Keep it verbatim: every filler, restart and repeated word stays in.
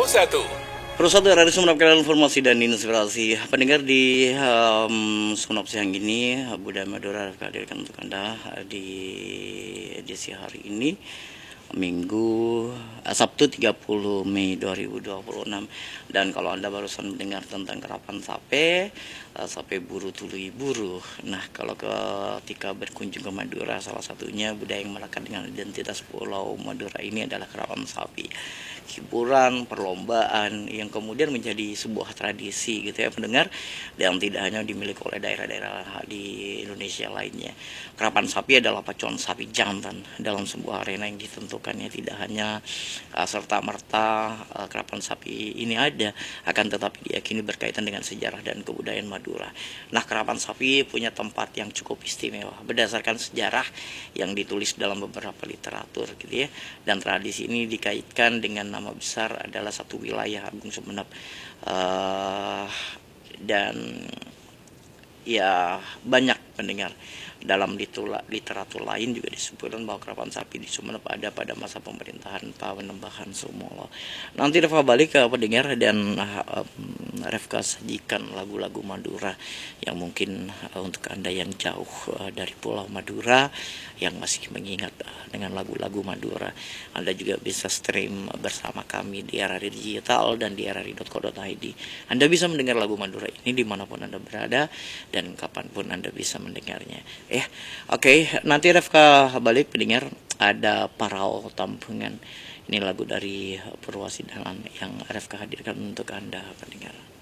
satu. Pro satu R R I Sumeneb, kalian informasi dan inspirasi pendengar di um, Sumeneb siang ini. Budaya Madura hadirkan untuk Anda di edisi hari ini, Minggu Sabtu tiga puluh Mei dua ribu dua puluh enam. Dan kalau Anda barusan mendengar tentang kerapan sape, sape buru tului buru. Nah, kalau ketika berkunjung ke Madura, salah satunya budaya yang melekat dengan identitas Pulau Madura ini adalah kerapan sapi. Hiburan, perlombaan yang kemudian menjadi sebuah tradisi gitu ya pendengar, yang tidak hanya dimiliki oleh daerah-daerah di Indonesia lainnya. Kerapan sapi adalah pacuan sapi jantan dalam sebuah arena yang ditentukannya. Tidak hanya uh, serta-merta uh, kerapan sapi ini ada, akan tetapi diyakini berkaitan dengan sejarah dan kebudayaan Madura. Nah, kerapan sapi punya tempat yang cukup istimewa berdasarkan sejarah yang ditulis dalam beberapa literatur gitu ya. Dan tradisi ini dikaitkan dengan nama besar adalah satu wilayah Agung Sumeneb, uh, dan ya banyak pendengar dalam literatur lain juga disebutkan bahwa kerapan sapi di Sumeneb ada pada masa pemerintahan Panembahan Sumolo. Nanti Reva balik ke pendengar dan uh, Reva sajikan lagu-lagu Madura yang mungkin uh, untuk Anda yang jauh uh, dari Pulau Madura, yang masih mengingat uh, dengan lagu-lagu Madura. Anda juga bisa stream bersama kami di R R I Digital dan di r r i dot co dot i d. Anda bisa mendengar lagu Madura ini dimanapun Anda berada dan kapanpun Anda bisa mendengarnya. Eh, oke, okay. Nanti Revka balik pendengar, ada Parao Tampungan. Ini lagu dari Purwasidalan yang Revka hadirkan untuk Anda pendengar.